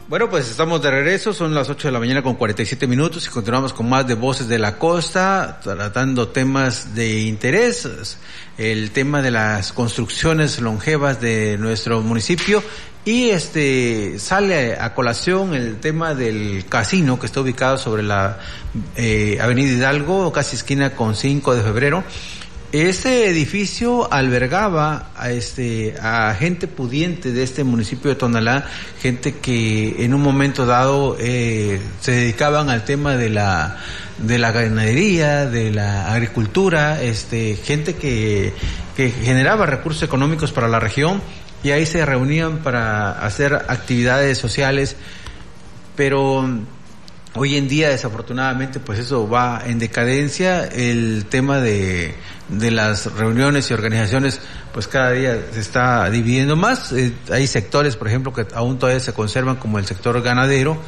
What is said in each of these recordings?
Bueno, pues estamos de regreso, son las 8 de la mañana con 47 minutos y continuamos con más de Voces de la Costa, tratando temas de interés, el tema de las construcciones longevas de nuestro municipio y sale a colación el tema del casino que está ubicado sobre la Avenida Hidalgo, casi esquina con 5 de febrero. Este edificio albergaba a gente pudiente de este municipio de Tonalá, gente que en un momento dado se dedicaban al tema de la ganadería, de la agricultura, gente que generaba recursos económicos para la región y ahí se reunían para hacer actividades sociales, pero hoy en día, desafortunadamente, pues eso va en decadencia. El tema de las reuniones y organizaciones, pues cada día se está dividiendo más. Hay sectores, por ejemplo, que aún todavía se conservan, como el sector ganadero,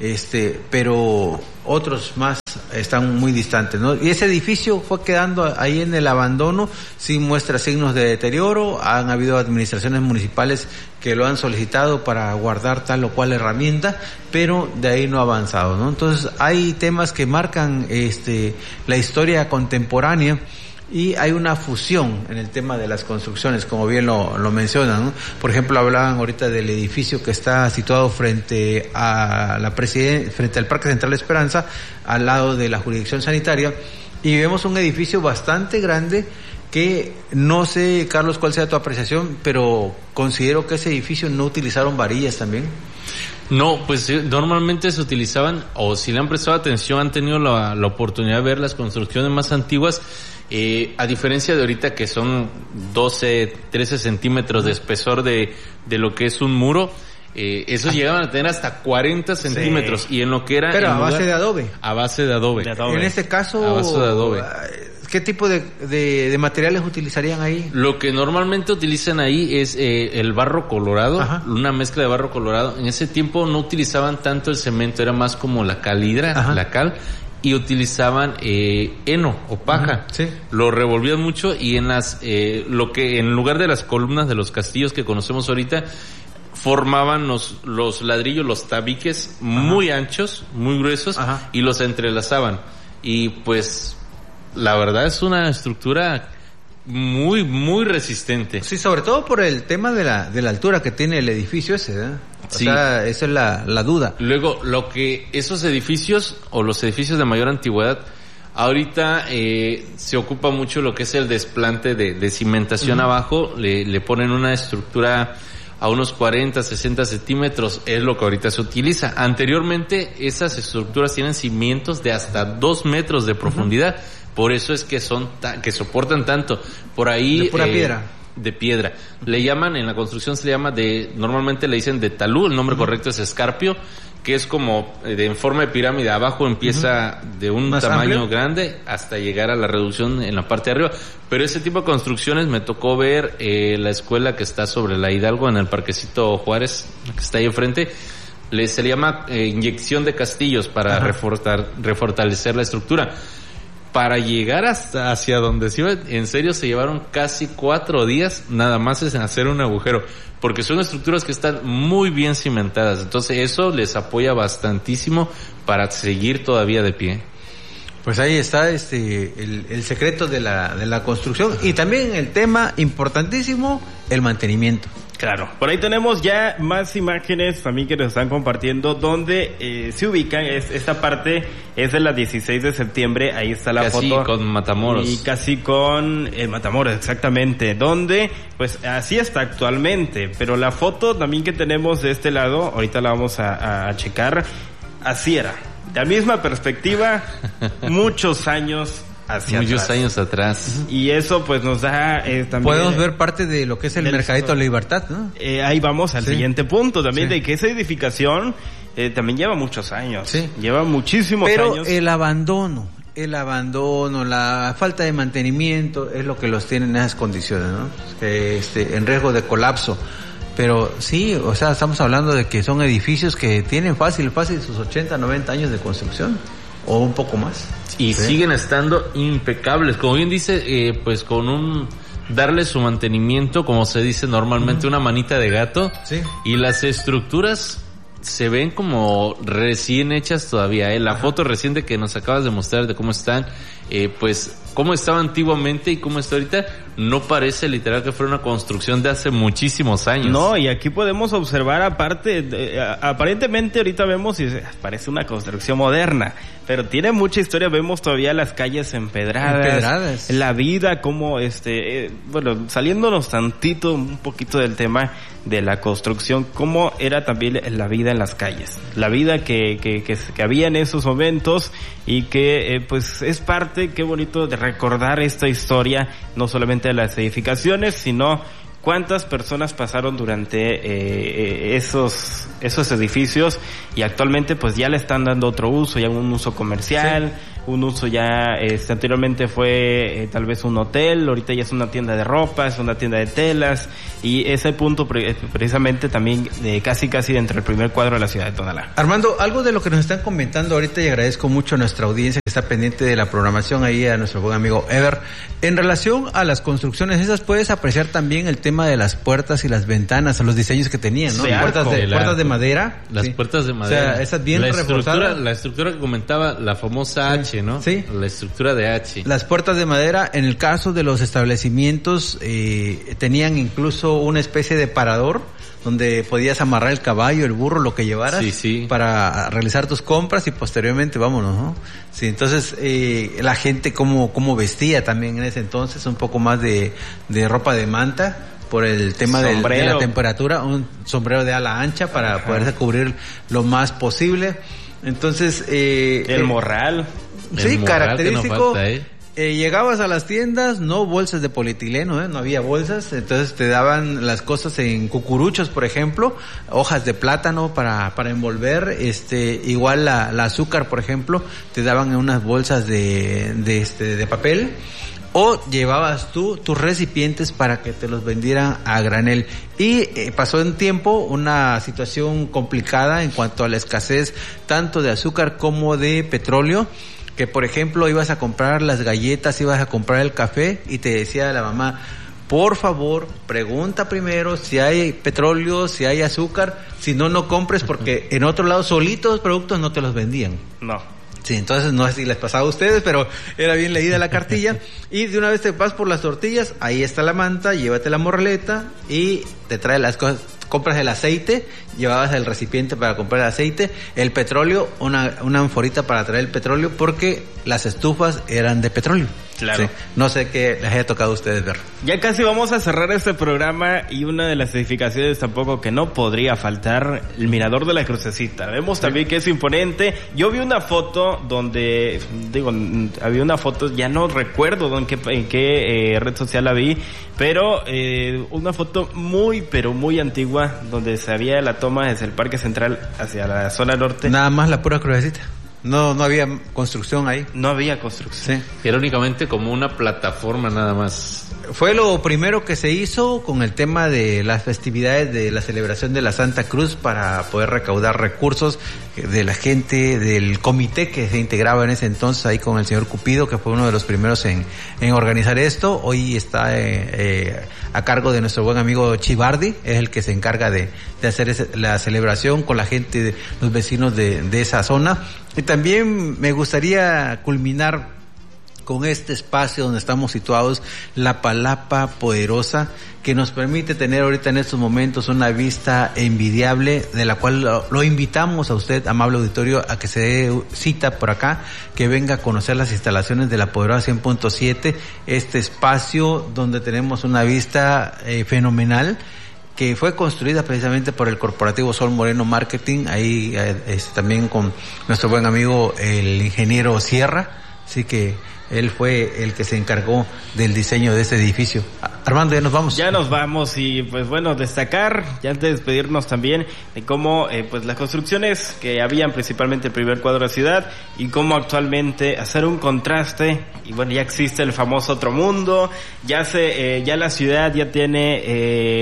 pero otros más están muy distantes, ¿no? Y ese edificio fue quedando ahí en el abandono, sí muestra signos de deterioro. Han habido administraciones municipales que lo han solicitado para guardar tal o cual herramienta, pero de ahí no ha avanzado, ¿no? Entonces hay temas que marcan la historia contemporánea y hay una fusión en el tema de las construcciones, como bien lo mencionan, ¿no? Por ejemplo, hablaban ahorita del edificio que está situado frente al Parque Central Esperanza, al lado de la jurisdicción sanitaria, y vemos un edificio bastante grande que no sé, Carlos, cuál sea tu apreciación, pero considero que ese edificio no utilizaron varillas también. No, pues normalmente se utilizaban, o si le han prestado atención, han tenido la oportunidad de ver las construcciones más antiguas, a diferencia de ahorita que son 12, 13 centímetros de espesor de lo que es un muro, esos llegaban a tener hasta 40 centímetros, sí. Y en lo que era... Pero a base de adobe. A base de adobe. En este caso... A base de adobe. ¿Qué tipo de materiales utilizarían ahí? Lo que normalmente utilizan ahí es el barro colorado, ajá, una mezcla de barro colorado. En ese tiempo no utilizaban tanto el cemento, era más como la calidra, ajá, la cal, y utilizaban heno o paja. Sí. Lo revolvían mucho y en en lugar de las columnas de los castillos que conocemos ahorita, formaban los ladrillos, los tabiques, ajá, muy anchos, muy gruesos, ajá, y los entrelazaban. Y pues la verdad es una estructura muy, muy resistente. Sí, sobre todo por el tema de la altura que tiene el edificio ese, ¿eh? Sí. O sea, esa es la duda. Luego, esos edificios, o los edificios de mayor antigüedad, ahorita se ocupa mucho lo que es el desplante de cimentación, uh-huh, abajo, le ponen una estructura a unos 40, 60 centímetros, es lo que ahorita se utiliza. Anteriormente, esas estructuras tienen cimientos de hasta 2 metros de profundidad, uh-huh, por eso es que que soportan tanto. Por ahí... De pura piedra. De piedra. Le llaman, en la construcción se le llama normalmente le dicen de talud, el nombre, uh-huh, correcto es escarpio, que es como en forma de pirámide. Abajo empieza, uh-huh, de un tamaño amplio, grande, hasta llegar a la reducción en la parte de arriba. Pero ese tipo de construcciones me tocó ver la escuela que está sobre la Hidalgo, en el Parquecito Juárez, que está ahí enfrente. Se le llama inyección de castillos para, uh-huh, refortalecer la estructura. Para llegar hacia donde se iba, en serio se llevaron casi 4 días nada más en hacer un agujero, porque son estructuras que están muy bien cimentadas, entonces eso les apoya bastantísimo para seguir todavía de pie. Pues ahí está el secreto de la construcción y también el tema importantísimo, el mantenimiento. Claro, por ahí tenemos ya más imágenes también que nos están compartiendo donde se ubican, esta parte es de la 16 de septiembre, ahí está la casi foto. Casi con Matamoros. Y casi con Matamoros, exactamente, donde pues así está actualmente, pero la foto también que tenemos de este lado, ahorita la vamos a checar, así era, la misma perspectiva, muchos años atrás. Y eso pues nos da también... Podemos ver parte de lo que es el Mercadito de la Libertad, ¿no? Ahí vamos al, sí, siguiente punto también, sí, de que esa edificación también lleva muchos años. Sí. Lleva muchísimos años. Pero el abandono, la falta de mantenimiento es lo que los tiene en esas condiciones, ¿no? En riesgo de colapso. Pero sí, o sea, estamos hablando de que son edificios que tienen fácil sus 80, 90 años de construcción. O un poco más. Y sí, siguen estando impecables. Como bien dice, pues con darle su mantenimiento, como se dice normalmente, una manita de gato. Sí. Y las estructuras se ven como recién hechas todavía, la foto reciente que nos acabas de mostrar de cómo están, pues cómo estaba antiguamente y cómo está ahorita, no parece literal que fuera una construcción de hace muchísimos años. No, y aquí podemos observar aparentemente ahorita vemos y parece una construcción moderna, pero tiene mucha historia. Vemos todavía las calles empedradas. La vida, como bueno, saliéndonos tantito, un poquito del tema de la construcción, cómo era también la vida en las calles, la vida que había en esos momentos, y que pues es parte, qué bonito de recordar esta historia, no solamente de las edificaciones, sino cuántas personas pasaron durante esos edificios, y actualmente pues ya le están dando otro uso, ya un uso comercial, un uso ya anteriormente fue tal vez un hotel, ahorita ya es una tienda de ropa, es una tienda de telas, y ese punto precisamente también casi dentro del primer cuadro de la ciudad de Tonalá. Armando, algo de lo que nos están comentando ahorita, y agradezco mucho a nuestra audiencia que está pendiente de la programación, ahí a nuestro buen amigo Ever, en relación a las construcciones esas, puedes apreciar también el tema de las puertas y las ventanas, los diseños que tenían, ¿no? Puertas de madera. Las puertas de madera. O sea, esas bien reforzadas. La estructura que comentaba, la famosa H, ¿no? Sí. La estructura de H. Las puertas de madera, en el caso de los establecimientos, tenían incluso una especie de parador donde podías amarrar el caballo, el burro, lo que llevaras, para realizar tus compras y posteriormente vámonos, ¿no? Sí, entonces la gente cómo vestía también en ese entonces, un poco más de ropa de manta, por el tema de la temperatura, un sombrero de ala ancha para poderse cubrir lo más posible. Entonces el morral. Sí, característico. Llegabas a las tiendas, no bolsas de polietileno, no había bolsas, entonces te daban las cosas en cucuruchos, por ejemplo, hojas de plátano para envolver, igual la azúcar, por ejemplo, te daban en unas bolsas de papel, o llevabas tú tus recipientes para que te los vendieran a granel. Y pasó en tiempo una situación complicada en cuanto a la escasez tanto de azúcar como de petróleo, que por ejemplo ibas a comprar las galletas, ibas a comprar el café y te decía la mamá, por favor, pregunta primero si hay petróleo, si hay azúcar, si no compres, porque en otro lado solitos los productos no te los vendían. No. Sí, entonces no sé si les pasaba a ustedes, pero era bien leída la cartilla. Y de una vez te vas por las tortillas, ahí está la manta, llévate la morraleta y te trae las cosas. Compras el aceite, llevabas el recipiente para comprar el aceite, el petróleo, una anforita para traer el petróleo, porque las estufas eran de petróleo. Claro. Sí. No sé qué les haya tocado a ustedes ver. Ya casi vamos a cerrar este programa, y una de las edificaciones tampoco que no podría faltar, el Mirador de la Crucecita. Vemos también que es imponente. Yo vi una foto donde, había una foto, ya no recuerdo en qué red social la vi, pero una foto pero muy antigua, donde se había la toma desde el Parque Central hacia la zona norte. Nada más la pura crucecita. No había construcción ahí. No había construcción. Sí. Era únicamente como una plataforma nada más. Fue lo primero que se hizo con el tema de las festividades de la celebración de la Santa Cruz, para poder recaudar recursos de la gente, del comité que se integraba en ese entonces ahí con el señor Cupido, que fue uno de los primeros en organizar esto. Hoy está a cargo de nuestro buen amigo Chivardi, es el que se encarga de hacer la celebración con la gente, los vecinos de esa zona. Y también me gustaría culminar con este espacio donde estamos situados, la Palapa Poderosa, que nos permite tener ahorita en estos momentos una vista envidiable, de la cual lo invitamos a usted, amable auditorio, a que se dé cita por acá, que venga a conocer las instalaciones de la Poderosa 100.7, este espacio donde tenemos una vista fenomenal, que fue construida precisamente por el corporativo Sol Moreno Marketing, ahí también con nuestro buen amigo el ingeniero Sierra, así que él fue el que se encargó del diseño de este edificio. Armando, ya nos vamos. Ya nos vamos, y pues bueno, destacar, ya antes de despedirnos también, de cómo pues las construcciones que habían principalmente el primer cuadro de la ciudad, y cómo actualmente hacer un contraste, y bueno, ya existe el famoso otro mundo, ya la ciudad ya tiene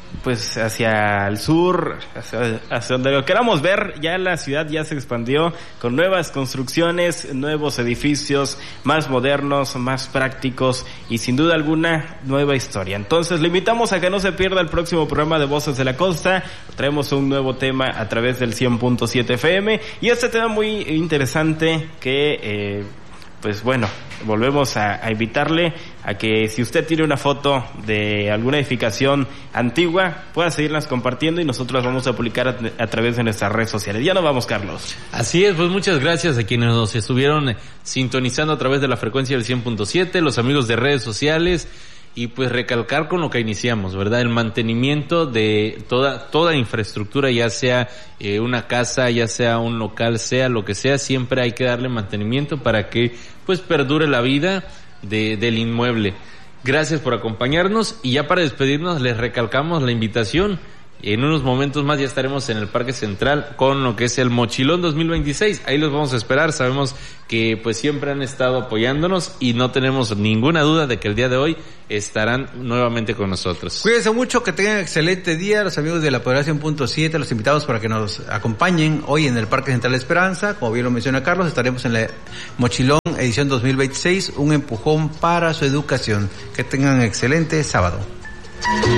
pues hacia el sur, hacia donde lo queramos ver. Ya la ciudad ya se expandió con nuevas construcciones, nuevos edificios más modernos, más prácticos y sin duda alguna nueva historia. Entonces le invitamos a que no se pierda el próximo programa de Voces de la Costa. Traemos un nuevo tema a través del 100.7 FM y este tema muy interesante que pues bueno, volvemos a invitarle a que si usted tiene una foto de alguna edificación antigua, pueda seguirlas compartiendo y nosotros las vamos a publicar a través de nuestras redes sociales. Ya nos vamos, Carlos. Así es, pues muchas gracias a quienes nos estuvieron sintonizando a través de la frecuencia del 100.7, los amigos de redes sociales. Y pues recalcar con lo que iniciamos, ¿verdad? El mantenimiento de toda infraestructura, ya sea una casa, ya sea un local, sea lo que sea, siempre hay que darle mantenimiento para que pues perdure la vida del inmueble. Gracias por acompañarnos y ya para despedirnos les recalcamos la invitación. En unos momentos más ya estaremos en el Parque Central con lo que es el Mochilón 2026. Ahí los vamos a esperar. Sabemos que pues siempre han estado apoyándonos y no tenemos ninguna duda de que el día de hoy estarán nuevamente con nosotros. Cuídense mucho, que tengan excelente día. Los amigos de la Población .7 los invitamos para que nos acompañen hoy en el Parque Central Esperanza. Como bien lo menciona Carlos, estaremos en la Mochilón edición 2026, un empujón para su educación. Que tengan excelente sábado.